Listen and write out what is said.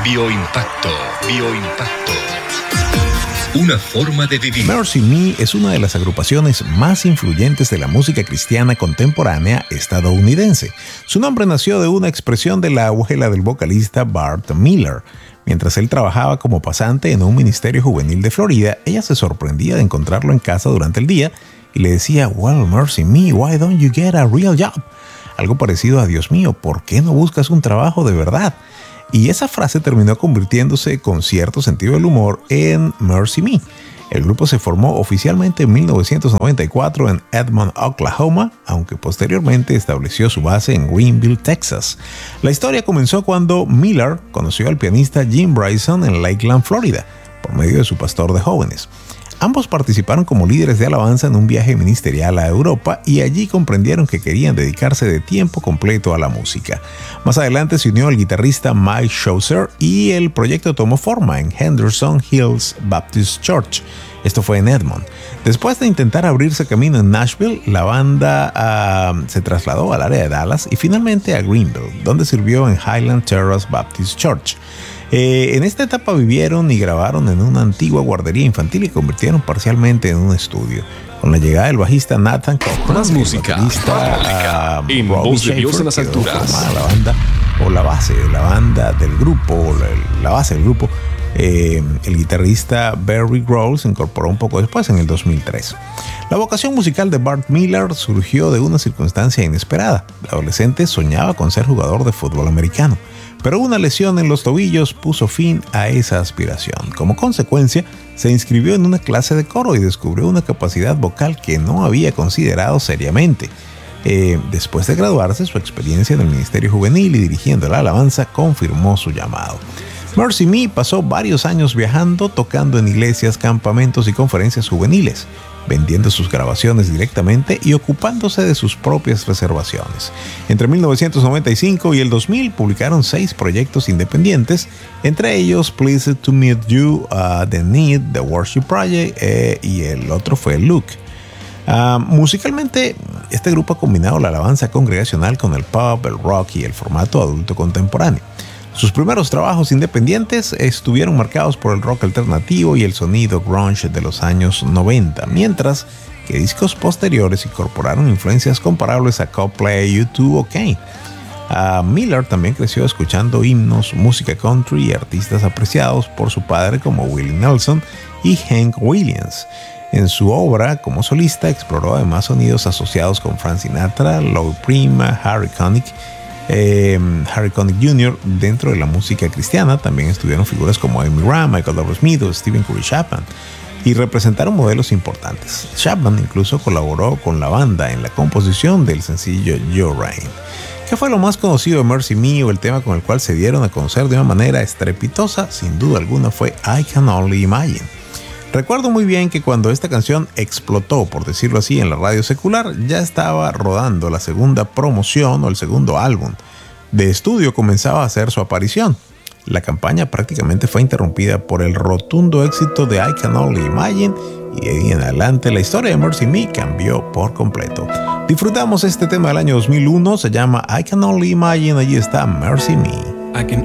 Bioimpacto. Una forma de vivir. Mercy Me es una de las agrupaciones más influyentes de la música cristiana contemporánea estadounidense. Su nombre nació de una expresión de la abuela del vocalista Bart Miller. Mientras él trabajaba como pasante en un ministerio juvenil de Florida, ella se sorprendía de encontrarlo en casa durante el día y le decía, "Well, Mercy Me, why don't you get a real job?" Algo parecido a "Dios mío, ¿por qué no buscas un trabajo de verdad?" Y esa frase terminó convirtiéndose con cierto sentido del humor en Mercy Me. El grupo se formó oficialmente en 1994 en Edmond, Oklahoma, aunque posteriormente estableció su base en Greenville, Texas. La historia comenzó cuando Miller conoció al pianista Jim Bryson en Lakeland, Florida, por medio de su pastor de jóvenes. Ambos participaron como líderes de alabanza en un viaje ministerial a Europa y allí comprendieron que querían dedicarse de tiempo completo a la música. Más adelante se unió el guitarrista Mike Schlosser y el proyecto tomó forma en Henderson Hills Baptist Church. Esto fue en Edmond. Después de intentar abrirse camino en Nashville, la banda se trasladó al área de Dallas y finalmente a Greenville, donde sirvió en Highland Terrace Baptist Church. En esta etapa vivieron y grabaron en una antigua guardería infantil y convirtieron parcialmente en un estudio. Con la llegada del bajista Nathan Cochran, más música, en Voz de Dios en las alturas, la banda o la base del grupo, la base del grupo. El guitarrista Barry Grohl se incorporó un poco después, en el 2003. La vocación musical de Bart Miller surgió de una circunstancia inesperada. El adolescente soñaba con ser jugador de fútbol americano, pero una lesión en los tobillos puso fin a esa aspiración. Como consecuencia, se inscribió en una clase de coro y descubrió una capacidad vocal que no había considerado seriamente. Después de graduarse, su experiencia en el ministerio juvenil y dirigiendo la alabanza confirmó su llamado. Mercy Me pasó varios años viajando, tocando en iglesias, campamentos y conferencias juveniles, vendiendo sus grabaciones directamente y ocupándose de sus propias reservaciones. Entre 1995 y el 2000 publicaron 6 proyectos independientes, entre ellos Pleased to Meet You, The Need, The Worship Project y el otro fue Look. Musicalmente, este grupo ha combinado la alabanza congregacional con el pop, el rock y el formato adulto contemporáneo. Sus primeros trabajos independientes estuvieron marcados por el rock alternativo y el sonido grunge de los años 90, mientras que discos posteriores incorporaron influencias comparables a Coldplay, U2 o Kane. Miller también creció escuchando himnos, música country y artistas apreciados por su padre como Willie Nelson y Hank Williams. En su obra como solista exploró además sonidos asociados con Frank Sinatra, Lou Prima, Harry Connick Jr. Dentro de la música cristiana también estuvieron figuras como Amy Graham, Michael W. Smith o Stephen Curry Chapman y representaron modelos importantes. Chapman incluso colaboró con la banda en la composición del sencillo Your Reign. ¿Qué fue lo más conocido de Mercy Me o el tema con el cual se dieron a conocer de una manera estrepitosa? Sin duda alguna fue I Can Only Imagine. Recuerdo muy bien que cuando esta canción explotó, por decirlo así, en la radio secular, ya estaba rodando la segunda promoción o el segundo álbum de estudio comenzaba a hacer su aparición. La campaña prácticamente fue interrumpida por el rotundo éxito de I Can Only Imagine y de ahí en adelante la historia de Mercy Me cambió por completo. Disfrutamos este tema del año 2001, se llama I Can Only Imagine, allí está Mercy Me. I can